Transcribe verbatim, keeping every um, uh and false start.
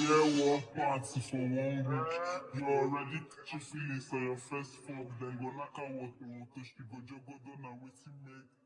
wear one party for one week. You already catch your feelings for your first fuck, then go knock out what to she go jogo don and waiting make